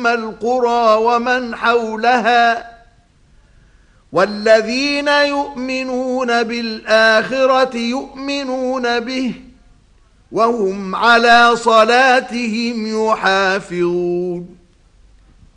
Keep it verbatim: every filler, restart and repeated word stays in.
أُمَّ الْقُرَى وَمَنْ حَوْلَهَا وَالَّذِينَ يُؤْمِنُونَ بِالْآخِرَةِ يُؤْمِنُونَ بِهِ وَهُمْ عَلَى صَلَاتِهِمْ يُحَافِظُونَ